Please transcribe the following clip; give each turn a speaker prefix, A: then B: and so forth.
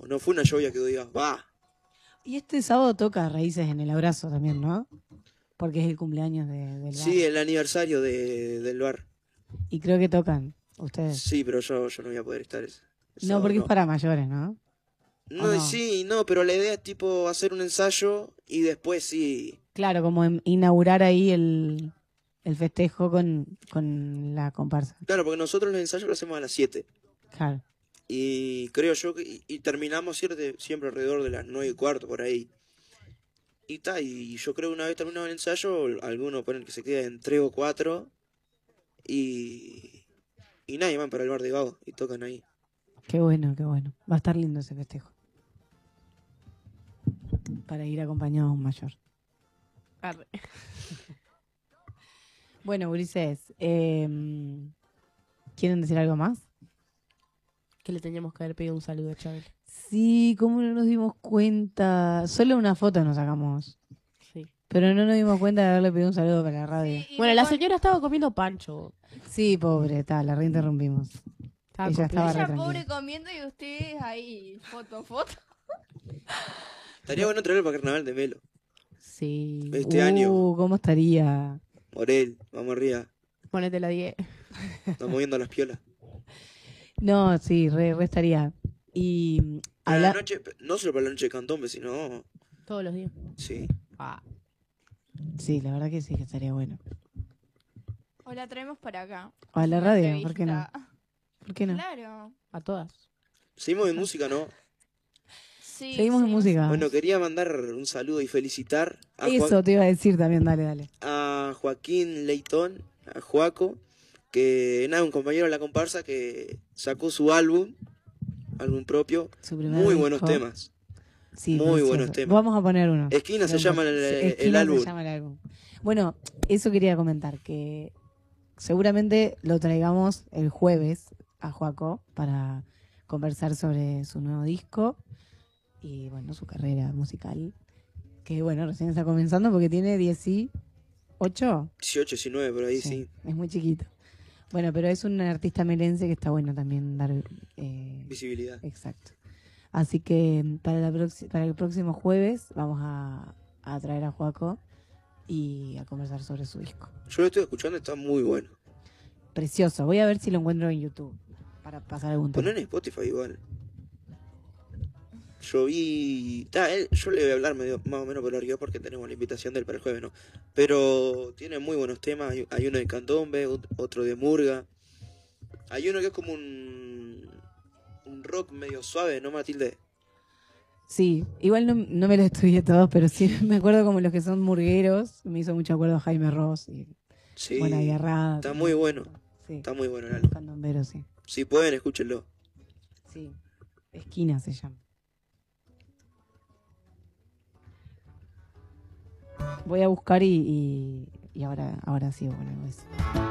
A: no fue una lluvia que digas, va.
B: Y este sábado toca Raíces en el Abrazo también, ¿no? Porque es el cumpleaños del bar.
A: Sí, el aniversario del bar.
B: Y creo que tocan ustedes.
A: Sí, pero yo no voy a poder estar ese
B: No,
A: sábado,
B: porque
A: no.
B: es para mayores, ¿no?
A: No,
B: no?
A: sí, no, pero la idea es tipo hacer un ensayo y después sí.
B: Claro, como inaugurar ahí el festejo con la comparsa.
A: Claro, porque nosotros los ensayos los hacemos a las 7.
B: Claro.
A: Y creo yo que y terminamos siempre alrededor de las 9:15 por ahí. Y yo creo que una vez terminado el ensayo, algunos ponen que se queda en 3 o 4 y nadie van para el bar de Vago y tocan ahí.
B: Qué bueno, qué bueno. Va a estar lindo ese festejo. Para ir acompañado a un mayor.
C: Arre.
B: Bueno, Ulises, ¿quieren decir algo más?
C: Que le teníamos que haber pedido un saludo a Chabel.
B: Sí, ¿cómo no nos dimos cuenta? Solo una foto nos sacamos.
C: Sí.
B: Pero no nos dimos cuenta de haberle pedido un saludo para la radio.
D: Sí,
C: Bueno, la señora estaba comiendo pancho.
B: Sí, pobre, la reinterrumpimos.
C: Estaba
B: Ella estaba
C: completa.
B: re
D: ella pobre
B: tranquila.
D: comiendo y ustedes ahí, foto.
A: Estaría bueno traerlo para Carnaval de Melo.
B: Sí.
A: Este año.
B: ¿Cómo estaría?
A: Morel, vamos arriba.
C: Ponete la 10.
A: Estamos moviendo las piolas.
B: No, sí, re estaría. Y
A: Para la noche, no solo para la noche de Candombe, sino.
C: Todos los días.
A: Sí.
C: Ah.
B: sí, la verdad que sí, que estaría bueno.
D: O la traemos para acá.
B: O a la
D: Una
B: radio, ¿por qué no?
D: entrevista.
B: ¿Por qué no?
D: Claro.
C: A todas.
A: Seguimos en música, ¿no?
D: Sí,
B: Seguimos en música.
A: Bueno, quería mandar un saludo y felicitar a,
B: Eso te iba a decir también, dale.
A: a Joaquín Leitón, a Joaco, que nada, un compañero de la comparsa que sacó su álbum propio.
B: Su primer
A: Muy
B: disco.
A: buenos temas.
B: Sí,
A: Muy
B: precioso.
A: buenos temas.
B: Vamos a poner uno.
A: Esquina se llama el
B: Esquina
A: álbum.
B: se llama el álbum. Bueno, eso quería comentar, que seguramente lo traigamos el jueves a Joaco para conversar sobre su nuevo disco y, bueno, su carrera musical, que, bueno, recién está comenzando porque tiene 18.
A: 18, 19, por ahí sí.
B: Es muy chiquito. Bueno, pero es un artista melense que está bueno también dar
A: visibilidad.
B: Exacto. Así que para el próximo jueves vamos a traer a Joaco y a conversar sobre su disco.
A: Yo lo estoy escuchando, está muy bueno.
B: Precioso. Voy a ver si lo encuentro en YouTube para pasar algún tema.
A: Poner en Spotify igual. Yo vi... yo le voy a hablar más o menos por arriba porque tenemos la invitación del para el jueves, ¿no? Pero tiene muy buenos temas. Hay uno de candombe, otro de murga. Hay uno que es como un rock medio suave, ¿no, Matilde?
B: Sí, igual no me lo estudié todos, pero sí me acuerdo como los que son murgueros. Me hizo mucho acuerdo a Jaime Ross y
A: Sí.
B: Buena Guerrada.
A: Está muy bueno.
B: Sí.
A: Está muy bueno el álbum.
B: Candombero, sí.
A: Si pueden, escúchenlo.
B: Sí. Esquina se llama. Voy a buscar y ahora sí, bueno, eso.